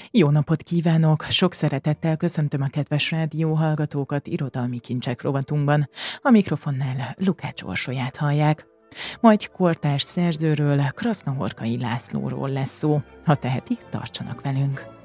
Jó napot kívánok! Sok szeretettel köszöntöm a kedves rádióhallgatókat irodalmi kincsek rovatunkban. A mikrofonnál Lukács Orsolyát hallják. Majd kortárs szerzőről, Krasznahorkai Lászlóról lesz szó. Ha tehetik, tartsanak velünk!